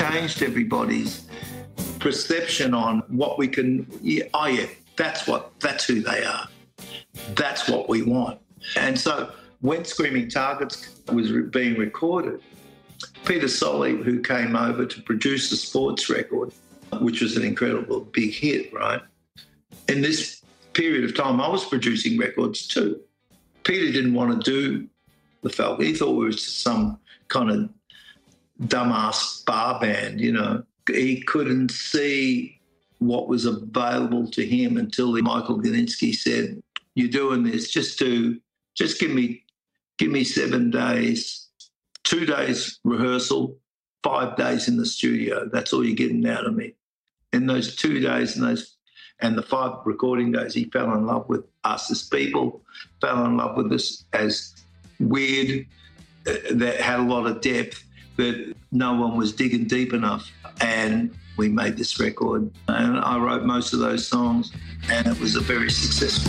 changed everybody's perception on what we can. That's who they are. That's what we want. And so when Screaming Targets was being recorded, Peter Solly, who came over to produce the sports record, which was an incredible big hit, right? In this period of time, I was producing records too. Peter didn't want to do the Falcon. He thought it was some kind of dumbass bar band, you know. He couldn't see what was available to him until Michael Gudinski said, "You're doing this, just give me 7 days, 2 days rehearsal, 5 days in the studio. That's all you're getting out of me." In those 2 days and the 5 recording days, he fell in love with us as people, fell in love with us as weird, that had a lot of depth, that no one was digging deep enough. And we made this record. And I wrote most of those songs, and it was a very successful